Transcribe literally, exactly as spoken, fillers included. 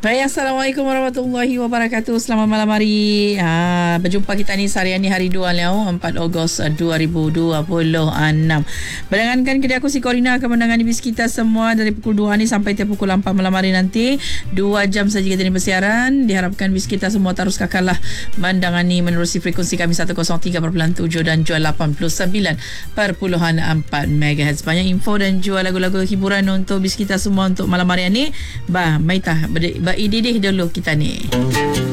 Baik, Assalamualaikum warahmatullahi wabarakatuh. Selamat malam hari. Ha, berjumpa kita ni seharian ni hari dua Liao, empat Ogos dua ribu dua puluh enam. Berdengarkan kedai aku si Corina akan menangani bis kita semua dari pukul dua ni sampai tiap pukul empat malam hari nanti. Dua jam saja kita ni bersiaran. Diharapkan bis kita semua terus kakallah mendangani menerusi frekuensi kami seratus tiga perpuluhan tujuh dan jual lapan puluh sembilan perpuluhan empat megahertz. Banyak info dan jual lagu-lagu hiburan untuk bis kita semua untuk malam hari ni. Bah, maitah ber- berididih dulu kita ni.